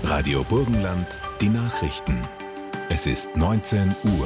Radio Burgenland, die Nachrichten. Es ist 19 Uhr.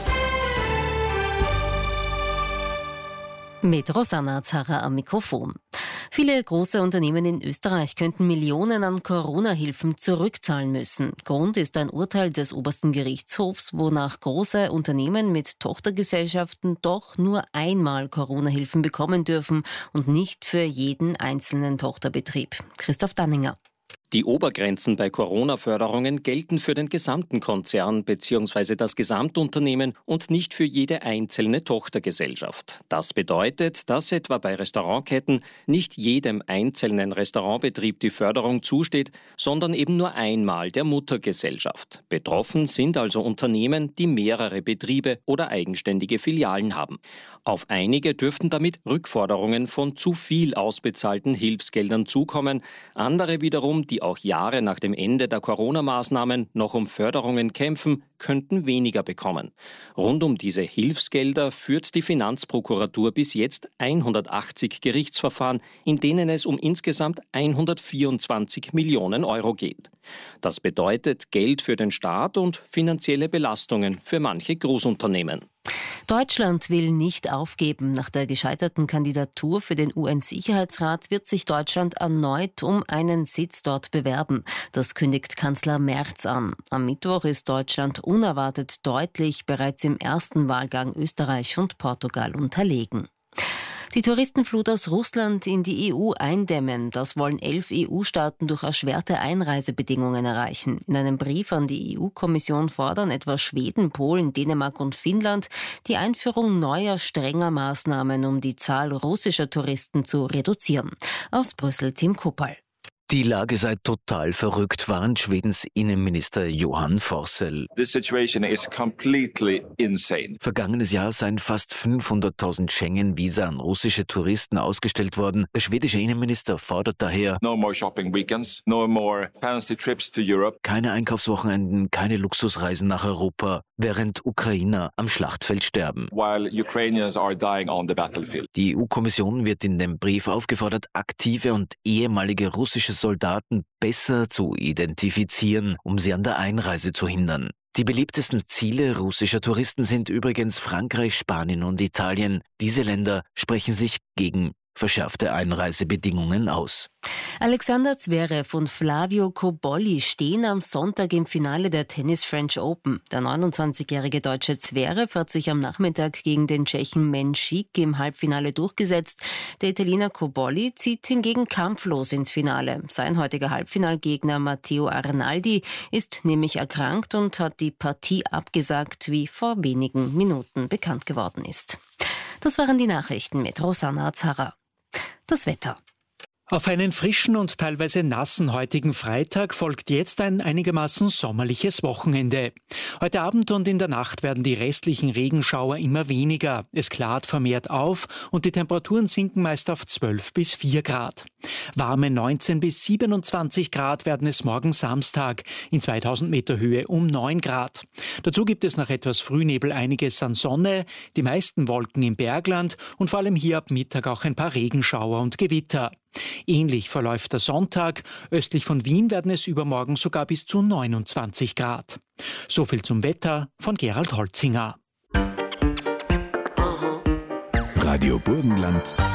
Mit Rosanna Zarra am Mikrofon. Viele große Unternehmen in Österreich könnten Millionen an Corona-Hilfen zurückzahlen müssen. Grund ist ein Urteil des obersten Gerichtshofs, wonach große Unternehmen mit Tochtergesellschaften doch nur einmal Corona-Hilfen bekommen dürfen und nicht für jeden einzelnen Tochterbetrieb. Christoph Danninger. Die Obergrenzen bei Corona-Förderungen gelten für den gesamten Konzern bzw. das Gesamtunternehmen und nicht für jede einzelne Tochtergesellschaft. Das bedeutet, dass etwa bei Restaurantketten nicht jedem einzelnen Restaurantbetrieb die Förderung zusteht, sondern eben nur einmal der Muttergesellschaft. Betroffen sind also Unternehmen, die mehrere Betriebe oder eigenständige Filialen haben. Auf einige dürften damit Rückforderungen von zu viel ausbezahlten Hilfsgeldern zukommen, andere wiederum, die auch Jahre nach dem Ende der Corona-Maßnahmen noch um Förderungen kämpfen, könnten weniger bekommen. Rund um diese Hilfsgelder führt die Finanzprokuratur bis jetzt 180 Gerichtsverfahren, in denen es um insgesamt 124 Millionen Euro geht. Das bedeutet Geld für den Staat und finanzielle Belastungen für manche Großunternehmen. Deutschland will nicht aufgeben. Nach der gescheiterten Kandidatur für den UN-Sicherheitsrat wird sich Deutschland erneut um einen Sitz dort bewerben. Das kündigt Kanzler Merz an. Am Mittwoch ist Deutschland unerwartet deutlich bereits im ersten Wahlgang Österreich und Portugal unterlegen. Die Touristenflut aus Russland in die EU eindämmen. Das wollen 11 EU-Staaten durch erschwerte Einreisebedingungen erreichen. In einem Brief an die EU-Kommission fordern etwa Schweden, Polen, Dänemark und Finnland die Einführung neuer, strenger Maßnahmen, um die Zahl russischer Touristen zu reduzieren. Aus Brüssel Tim Kuppal. Die Lage sei total verrückt, warnt Schwedens Innenminister Johan Forssell. This situation is completely insane. Vergangenes Jahr seien fast 500.000 Schengen-Visa an russische Touristen ausgestellt worden. Der schwedische Innenminister fordert daher: No more shopping weekends, no more fancy trips to Europe. Keine Einkaufswochenenden, keine Luxusreisen nach Europa, während Ukrainer am Schlachtfeld sterben. While Ukrainians are dying on the battlefield. Die EU-Kommission wird in dem Brief aufgefordert, aktive und ehemalige russische Soldaten besser zu identifizieren, um sie an der Einreise zu hindern. Die beliebtesten Ziele russischer Touristen sind übrigens Frankreich, Spanien und Italien. Diese Länder sprechen sich gegen verschärfte Einreisebedingungen aus. Alexander Zverev und Flavio Cobolli stehen am Sonntag im Finale der Tennis French Open. Der 29-jährige deutsche Zverev hat sich am Nachmittag gegen den Tschechen Menchik im Halbfinale durchgesetzt. Der Italiener Cobolli zieht hingegen kampflos ins Finale. Sein heutiger Halbfinalgegner Matteo Arnaldi ist nämlich erkrankt und hat die Partie abgesagt, wie vor wenigen Minuten bekannt geworden ist. Das waren die Nachrichten mit Rosanna Zarra. Das Wetter. Auf einen frischen und teilweise nassen heutigen Freitag folgt jetzt ein einigermaßen sommerliches Wochenende. Heute Abend und in der Nacht werden die restlichen Regenschauer immer weniger. Es klart vermehrt auf und die Temperaturen sinken meist auf 12 bis 4 Grad. Warme 19 bis 27 Grad werden es morgen Samstag, in 2000 Meter Höhe um 9 Grad. Dazu gibt es nach etwas Frühnebel einiges an Sonne, die meisten Wolken im Bergland und vor allem hier ab Mittag auch ein paar Regenschauer und Gewitter. Ähnlich verläuft der Sonntag. Östlich von Wien werden es übermorgen sogar bis zu 29 Grad. So viel zum Wetter von Gerald Holzinger. Radio Burgenland,